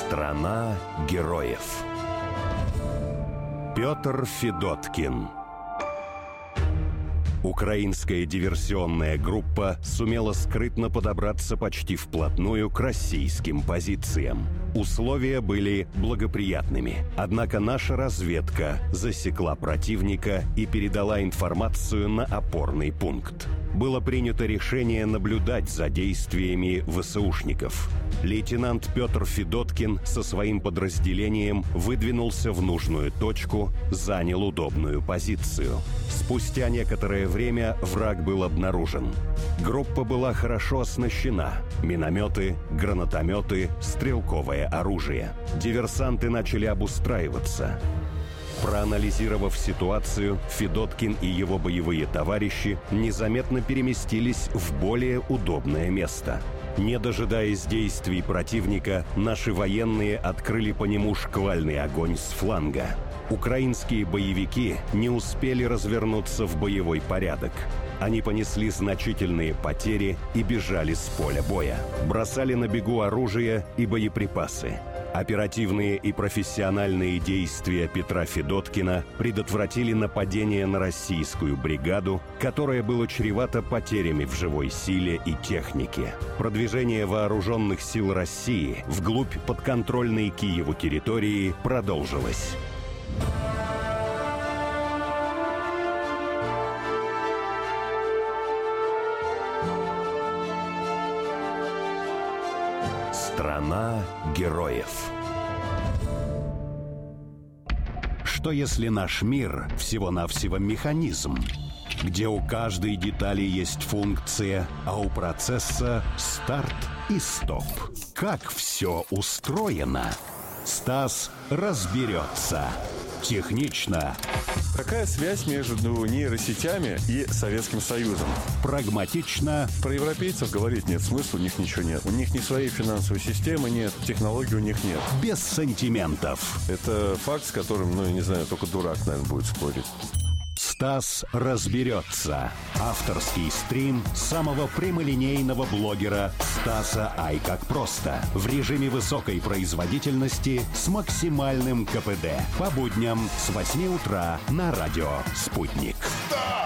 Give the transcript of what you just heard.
Страна героев. Петр Федоткин. Украинская диверсионная группа сумела скрытно подобраться почти вплотную к российским позициям. Условия были благоприятными. Однако наша разведка засекла противника и передала информацию на опорный пункт. Было принято решение наблюдать за действиями ВСУшников. Лейтенант Петр Федоткин со своим подразделением выдвинулся в нужную точку, занял удобную позицию. Спустя некоторое время враг был обнаружен. Группа была хорошо оснащена: минометы, гранатометы, стрелковое оружие. Диверсанты начали обустраиваться. Проанализировав ситуацию, Федоткин и его боевые товарищи незаметно переместились в более удобное место. Не дожидаясь действий противника, наши военные открыли по нему шквальный огонь с фланга. Украинские боевики не успели развернуться в боевой порядок. Они понесли значительные потери и бежали с поля боя. Бросали на бегу оружие и боеприпасы. Оперативные и профессиональные действия Петра Федоткина предотвратили нападение на российскую бригаду, которое было чревато потерями в живой силе и технике. Продвижение вооруженных сил России вглубь подконтрольной Киеву территории продолжилось. Страна героев. Что если наш мир всего-навсего механизм, где у каждой детали есть функция, а у процесса старт и стоп? Как все устроено? Стас разберется. Технично. Какая связь между нейросетями и Советским Союзом? Прагматично. Про европейцев говорить нет смысла, у них ничего нет. У них ни своей финансовой системы нет, технологий у них нет. Без сантиментов. Это факт, с которым, я не знаю, только дурак, наверное, будет спорить. Стас разберется. Авторский стрим самого прямолинейного блогера Стаса Ай как просто. В режиме высокой производительности с максимальным КПД. По будням с 8 утра на радио «Спутник». Стас!